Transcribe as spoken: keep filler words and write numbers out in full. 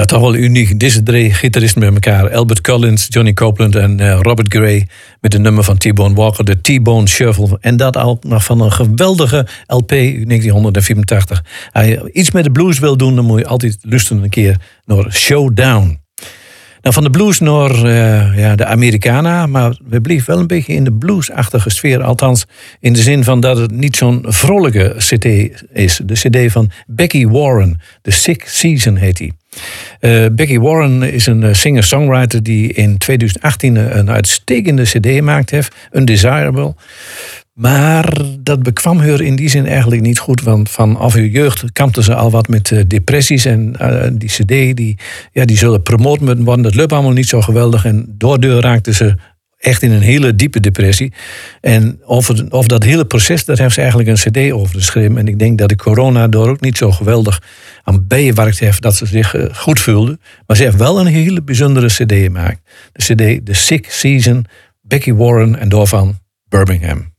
Ja, toch wel uniek. Deze drie gitaristen met elkaar. Albert Collins, Johnny Copeland en uh, Robert Gray. Met een nummer van T-Bone Walker, de T-Bone Shuffle. En dat al nog van een geweldige L P uit negentien vierentachtig. Als je iets met de blues wil doen, dan moet je altijd luisteren een keer naar Showdown. Nou, van de blues naar uh, ja, de Americana, maar we bleven wel een beetje in de bluesachtige sfeer. Althans, in de zin van dat het niet zo'n vrolijke cd is. De cd van Becky Warren, The Sick Season heet die. Uh, Becky Warren is een singer-songwriter die in twintig achttien een uitstekende cd gemaakt heeft, Undesirable. Maar dat bekwam haar in die zin eigenlijk niet goed. Want vanaf haar jeugd kampte ze al wat met uh, depressies. En uh, die cd, die, ja, die zullen promoot moeten worden. Dat lukt allemaal niet zo geweldig. En doordeur raakte ze echt in een hele diepe depressie. En over, over dat hele proces, daar heeft ze eigenlijk een cd over geschreven. En ik denk dat de corona door ook niet zo geweldig aan bijgewerkt heeft dat ze zich uh, goed voelde. Maar ze heeft wel een hele bijzondere cd gemaakt. De cd The Sick Season, Becky Warren en daarvan Birmingham.